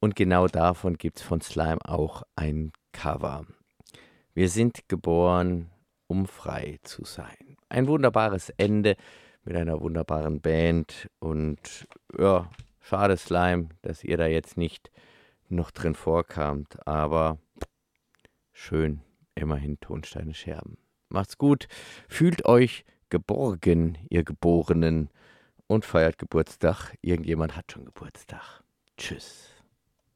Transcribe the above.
Und genau davon gibt es von Slime auch ein Cover. Wir sind geboren, um frei zu sein. Ein wunderbares Ende mit einer wunderbaren Band. Und ja, schade Slime, dass ihr da jetzt nicht noch drin vorkamt. Aber schön, immerhin Tonsteine Scherben. Macht's gut, fühlt euch geborgen, ihr Geborenen, und feiert Geburtstag. Irgendjemand hat schon Geburtstag. Tschüss.